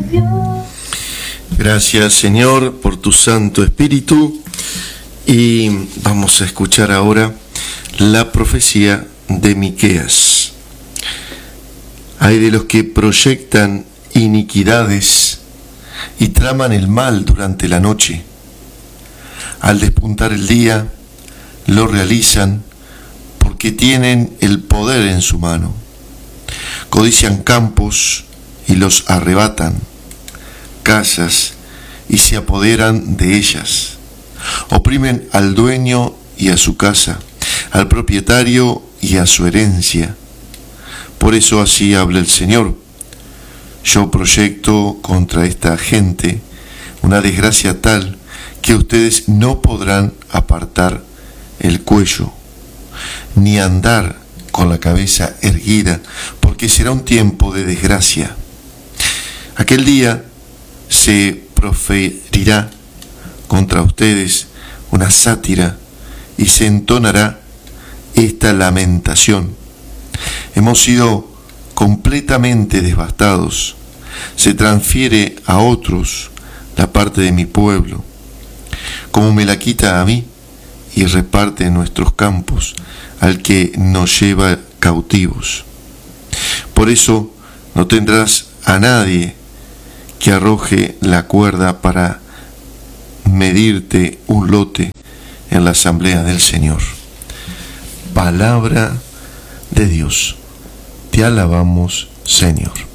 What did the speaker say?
Gracias, Señor, por tu Santo Espíritu. Y vamos a escuchar ahora la profecía de Miqueas. Hay de los que proyectan iniquidades y traman el mal durante la noche. Al despuntar el día, lo realizan porque tienen el poder en su mano. Codician campos y los arrebatan, casas y se apoderan de ellas. Oprimen al dueño y a su casa, al propietario y a su herencia. Por eso así habla el Señor: yo proyecto contra esta gente una desgracia tal que ustedes no podrán apartar el cuello, ni andar con la cabeza erguida, porque será un tiempo de desgracia. Aquel día se proferirá contra ustedes una sátira y se entonará esta lamentación: hemos sido completamente devastados, se transfiere a otros la parte de mi pueblo, como me la quita a mí, y reparte nuestros campos al que nos lleva cautivos. Por eso no tendrás a nadie que arroje la cuerda para medirte un lote en la asamblea del Señor. Palabra de Dios. Te alabamos, Señor.